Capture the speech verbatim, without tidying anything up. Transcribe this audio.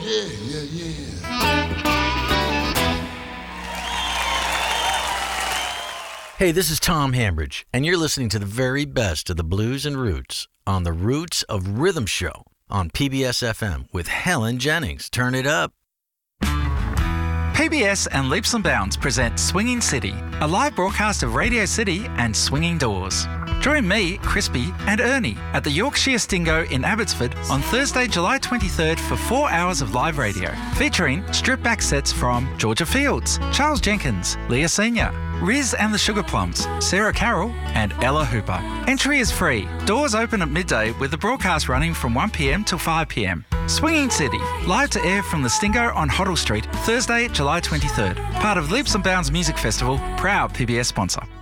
Yeah, yeah, yeah. Hey, this is Tom Hambridge, and you're listening to the very best of the blues and roots on the Roots of Rhythm Show on P B S F M with Helen Jennings. Turn it up. P B S and Leaps and Bounds present Swinging City, a live broadcast of Radio City and Swinging Doors. Join me, Crispy, and Ernie at the Yorkshire Stingo in Abbotsford on Thursday, July twenty-third for four hours of live radio, featuring stripped-back sets from Georgia Fields, Charles Jenkins, Leah Senior, Riz and the Sugar Plums, Sarah Carroll, and Ella Hooper. Entry is free. Doors open at midday with the broadcast running from one p m till five p m. Swinging City, live to air from the Stingo on Hoddle Street, Thursday, July twenty-third. Part of Leaps and Bounds Music Festival, proud P B S sponsor.